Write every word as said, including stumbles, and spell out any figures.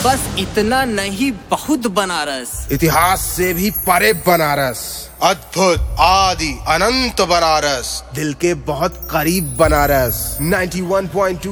बस इतना नहीं, बहुत बनारस। इतिहास से भी परे बनारस। अद्भुत आदि अनंत बनारस। दिल के बहुत करीब बनारस। नाइंटी वन पॉइंट टू